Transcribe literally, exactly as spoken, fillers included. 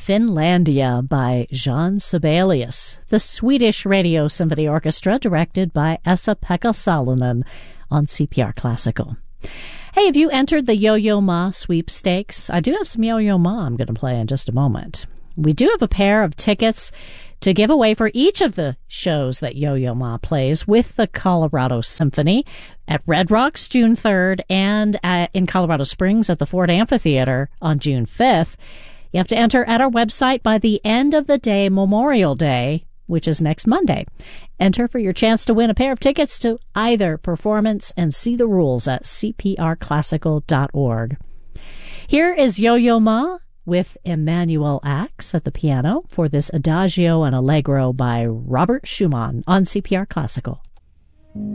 Finlandia by Jean Sibelius, the Swedish Radio Symphony Orchestra, directed by Esa-Pekka Salonen on C P R Classical. Hey, have you entered the Yo-Yo Ma sweepstakes? I do have some Yo-Yo Ma I'm going to play in just a moment. We do have a pair of tickets to give away for each of the shows that Yo-Yo Ma plays with the Colorado Symphony at Red Rocks June third and at, in Colorado Springs at the Ford Amphitheater on June fifth. You have to enter at our website by the end of the day, Memorial Day, which is next Monday. Enter for your chance to win a pair of tickets to either performance and see the rules at c p r classical dot org. Here is Yo-Yo Ma with Emmanuel Axe at the piano for this Adagio and Allegro by Robert Schumann on C P R Classical.